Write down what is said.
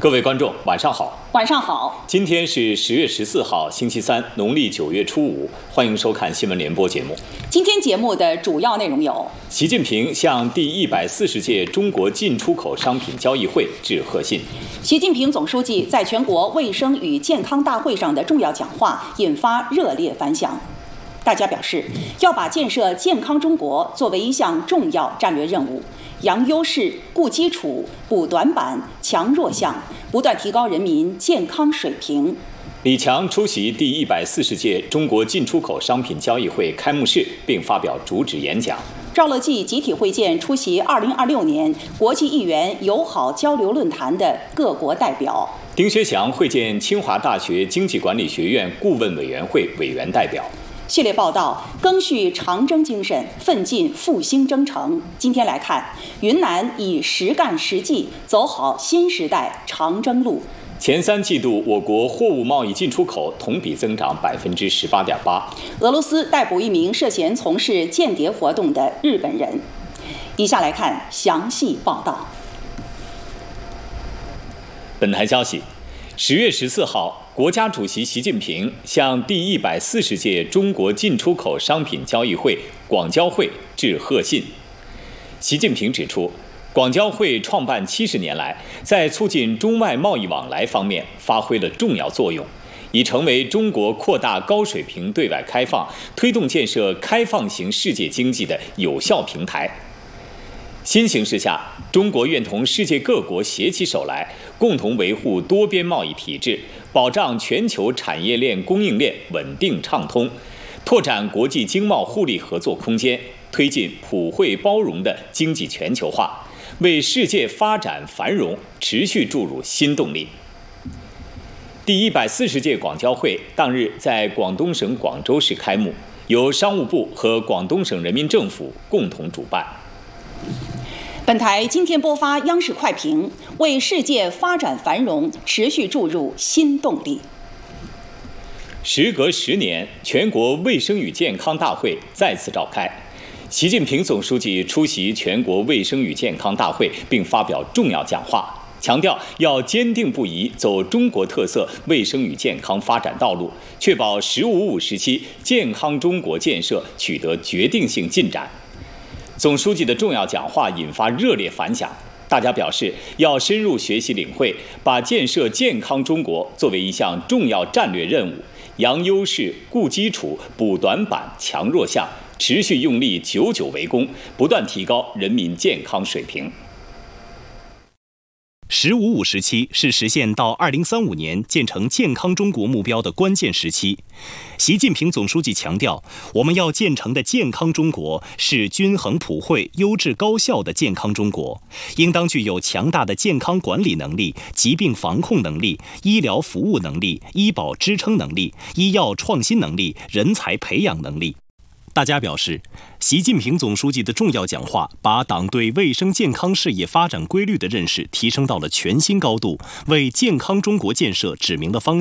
各位观众，晚上好。 晚上好。 今天是10月14号，星期三，农历9月初5。欢迎收看新闻联播节目。 今天节目的主要内容有： 习近平向第140届中国进出口商品交易会致贺信。 习近平总书记在全国卫生与健康大会上的重要讲话引发热烈反响。大家表示，要把建设健康中国作为一项重要战略任务，扬优势、固基础、补短板、强弱项，不断提高人民健康水平。 李强出席第140届中国进出口商品交易会开幕式，并发表主旨演讲。 赵乐际集体会见出席2026年国际议员友好交流论坛的各国代表。 丁薛祥会见清华大学经济管理学院顾问委员会委员代表。 系列报道赓续长征精神，奋进复兴征程。今天来看，云南以实干实际走好新时代长征路。 前3季度，我国货物贸易进出口同比增长18.8%。 俄罗斯逮捕一名涉嫌从事间谍活动的日本人。以下来看详细报道。本台消息，10月14号，国家主席习近平向第140届中国进出口商品交易会广交会致贺信。习近平指出，广交会创办70年来，在促进中外贸易往来方面发挥了重要作用，已成为中国扩大高水平对外开放、推动建设开放型世界经济的有效平台。新形势下，中国愿同世界各国携起手来，共同维护多边贸易体制，保障全球产业链供应链稳定畅通，拓展国际经贸互利合作空间，推进普惠包容的经济全球化，为世界发展繁荣持续注入新动力。第140届广交会当日在广东省广州市开幕，由商务部和广东省人民政府共同主办。 本台今天播发央视快评，为世界发展繁荣持续注入新动力。 时隔10年，全国卫生与健康大会再次召开。习近平总书记出席全国卫生与健康大会，并发表重要讲话，强调要坚定不移走中国特色卫生与健康发展道路，确保“十五五”时期健康中国建设取得决定性进展。总书记的重要讲话引发热烈反响，大家表示要深入学习领会，把建设健康中国作为一项重要战略任务，扬优势、固基础、补短板、强弱项，持续用力，久久为功，不断提高人民健康水平。 “15+5”时期是实现到2035年建成健康中国目标的关键时期。习近平总书记强调，我们要建成的健康中国是均衡普惠、优质高效的健康中国，应当具有强大的健康管理能力、疾病防控能力、医疗服务能力、医保支撑能力、医药创新能力、人才培养能力。大家表示，习近平总书记的重要讲话把党对卫生健康事业发展规律的认识提升到了全新高度，为健康中国建设指明了方向。